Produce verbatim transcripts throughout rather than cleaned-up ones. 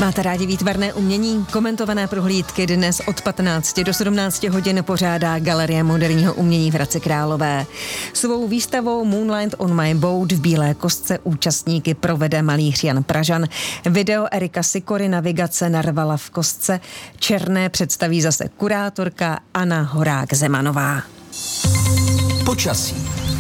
Máte rádi výtvarné umění? Komentované prohlídky dnes od patnácti do sedmnácti hodin pořádá Galerie moderního umění v Hradci Králové. Svou výstavou Moonlight on my boat v Bílé kostce účastníky provede malíř Jan Pražan. Video Erika Sikory Navigace narvala v kostce černé představí zase kurátorka Anna Horák-Zemanová. Počasí.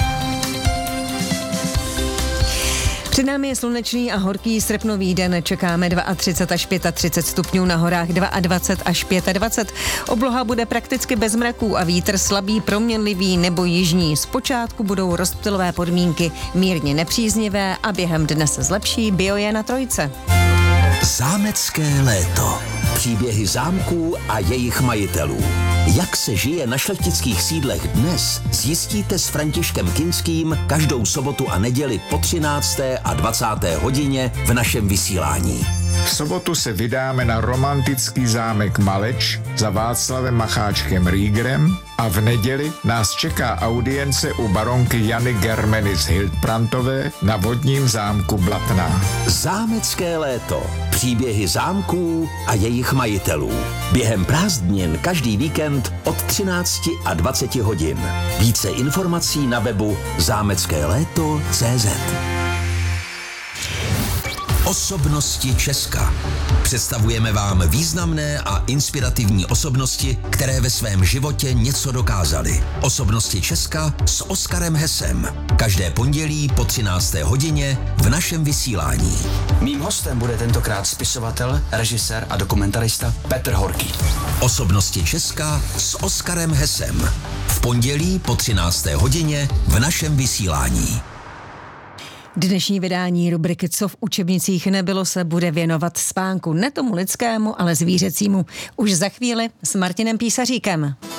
Před námi je slunečný a horký srpnový den. Čekáme třicet dva až třicet pět stupňů, na horách dvacet dva až dvacet pět. Obloha bude prakticky bez mraků a vítr slabý, proměnlivý nebo jižní. Zpočátku budou rozptylové podmínky mírně nepříznivé a během dne se zlepší. Bio je na trojce. Zámecké léto. Příběhy zámků a jejich majitelů. Jak se žije na šlechtických sídlech dnes, zjistíte s Františkem Kinským každou sobotu a neděli po třinácté a dvacáté hodině v našem vysílání. V sobotu se vydáme na romantický zámek Maleč za Václavem Macháčkem Riegerem a v neděli nás čeká audience u baronky Jany Germeny z Hildbrandtové na vodním zámku Blatná. Zámecké léto. Příběhy zámků a jejich majitelů. Během prázdnin každý víkend od třinácti a dvaceti hodin. Více informací na webu zámecké léto tečka cé zet. Osobnosti Česka. Představujeme vám významné a inspirativní osobnosti, které ve svém životě něco dokázaly. Osobnosti Česka s Oskarem Hesem. Každé pondělí po třinácté hodině v našem vysílání. Mým hostem bude tentokrát spisovatel, režisér a dokumentarista Petr Horký. Osobnosti Česka s Oskarem Hesem. V pondělí po třinácté hodině v našem vysílání. Dnešní vydání rubriky Co v učebnicích nebylo se bude věnovat spánku. Ne tomu lidskému, ale zvířecímu. Už za chvíli s Martinem Písaříkem.